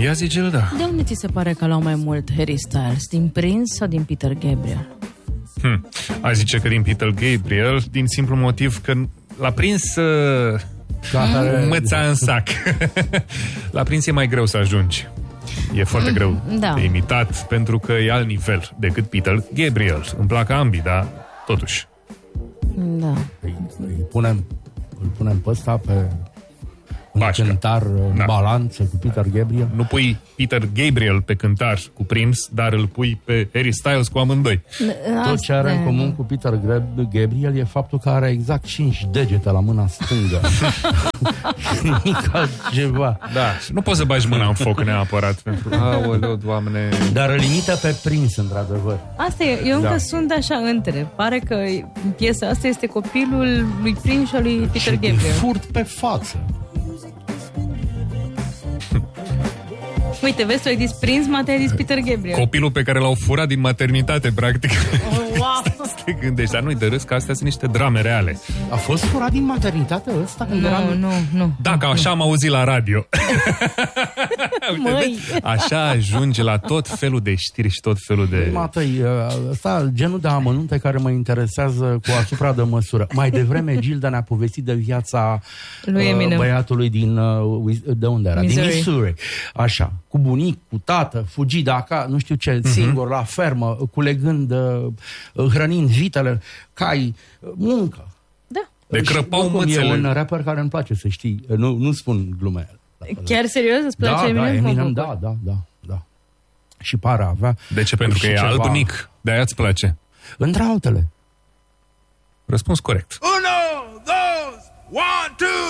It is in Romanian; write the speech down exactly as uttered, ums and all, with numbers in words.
Ia zi, Gilda. De unde ți se pare că l-au mai mult Harry Styles? Din Prince sau din Peter Gabriel? Hmm. Aș zice că din Peter Gabriel, din simplu motiv că l-a prins uh, măța în sac. L-a prins e mai greu să ajungi. E foarte greu da. de imitat, pentru că e alt nivel decât Peter Gabriel. Îmi plac ambii, dar totuși. Da. Îi, îi punem, îl punem pe ăsta pe un Bașcă. cântar în Da. balanță cu Peter Gabriel. Nu pui Peter Gabriel pe cântar cu Prince, dar îl pui pe Harry Styles cu amândoi. Tot ce are în comun cu Peter Gabriel e faptul că are exact cinci degete la mâna stângă. Nimic altceva. Da, nu poți să bagi mâna în foc neapărat pentru... Aoleu, Doamne... Dar îl imită pe Prince, într-adevăr. Asta e, eu încă Da. sunt așa între. Pare că piesa asta este copilul lui Prince și al lui Peter Și Gabriel. furt pe față. Uite, vezi, tu ai zis Prince, Mate, ai zis Peter Gabriel. Copilul pe care l-au furat din maternitate, practic. Oh, wow. Te gândești, dar nu-i de râs că astea sunt niște drame reale. A fost furat din maternitate ăsta când Nu, era... nu, nu. Da, că așa am auzit la radio. Uite, Măi. vezi? Așa ajunge la tot felul de știri și tot felul de... Matei, ăsta genul de amănunte care mă interesează cu asupra de măsură. Mai devreme Gilda ne-a povestit de viața Lui uh, Eminem. băiatului din... Uh, de unde era? Missouri. Din Missouri. Așa, cu bunic, cu tată, fugit de acasă, nu știu ce, uh-huh. singur la fermă, culegând, uh, hrănind vitele, cai, uh, muncă. Da. De crăpau oricum, mățele. E un rapper care îmi place, să știi. Nu, nu spun glume. Chiar serios? Îți place Da, Eminem? da, Mă Eminem, bucur. da, da, da, da. Și pare avea... De ce? Pentru că și e ceva- alb-nic. De-aia îți place. Între altele. Răspuns corect. Uno, dos, one, two,